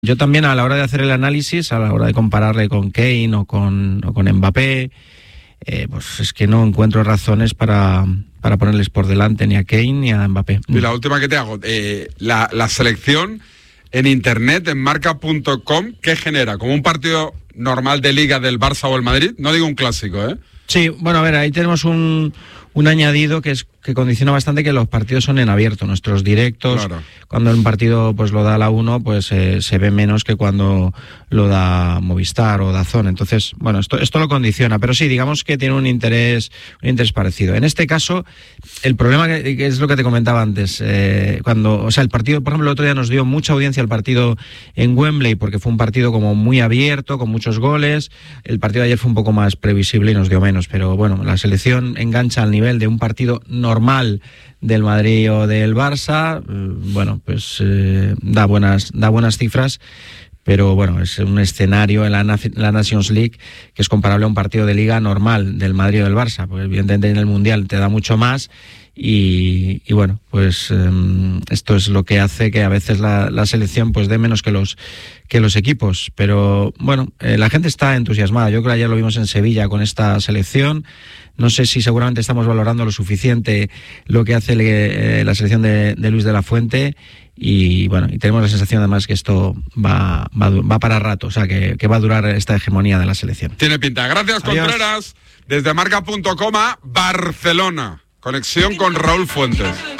Yo también, a la hora de hacer el análisis, a la hora de compararle con Kane o con Mbappé, pues es que no encuentro razones para ponerles por delante ni a Kane ni a Mbappé. Y la última que te hago, la selección en internet, en marca.com, ¿qué genera? ¿Como un partido normal de Liga del Barça o el Madrid? No digo un clásico, ¿eh? Sí, bueno, a ver, ahí tenemos un añadido que condiciona bastante, que los partidos son en abierto, nuestros directos. Claro. Cuando un partido pues lo da la 1, pues se ve menos que cuando lo da Movistar o DAZN. Entonces, bueno, esto lo condiciona, pero sí, digamos que tiene un interés parecido. En este caso, el problema que es lo que te comentaba antes, el partido, por ejemplo, el otro día nos dio mucha audiencia el partido en Wembley, porque fue un partido como muy abierto, con muchos goles. El partido de ayer fue un poco más previsible y nos dio menos, pero bueno, la selección engancha al nivel de un partido normal del Madrid o del Barça. Bueno, pues da buenas cifras, pero bueno, es un escenario en la Nations League que es comparable a un partido de liga normal del Madrid o del Barça, porque evidentemente en el Mundial te da mucho más y bueno, pues esto es lo que hace que a veces la selección pues dé menos que los equipos, pero bueno, la gente está entusiasmada. Yo creo que ayer lo vimos en Sevilla con esta selección. No sé si seguramente estamos valorando lo suficiente lo que hace la selección de Luis de la Fuente, y bueno, y tenemos la sensación además que esto va para rato, o sea que va a durar esta hegemonía de la selección. Tiene pinta. Gracias, Adiós. Contreras. Desde marca.com a Barcelona. Conexión con Raúl Fuentes.